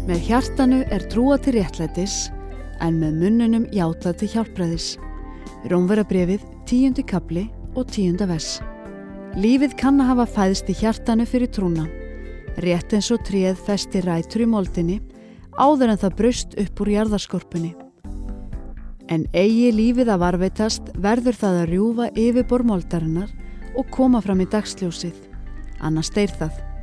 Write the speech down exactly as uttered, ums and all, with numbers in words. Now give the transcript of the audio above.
Með hjartanu er trúa til réttlætis, en með munnunum játað til hjálpræðis. Rómverjabréfið, tíundi kafli og tíunda vers. Lífið kann að hafa fæðst í hjartanu fyrir trúna, rétt eins og tréð festi rætur í moldinni, áður en það braust upp úr jarðarskorpunni. En eigi lífið að varveitast verður það að rjúfa yfirborð moldarinnar og koma fram í dagsljósið, annars deyr það.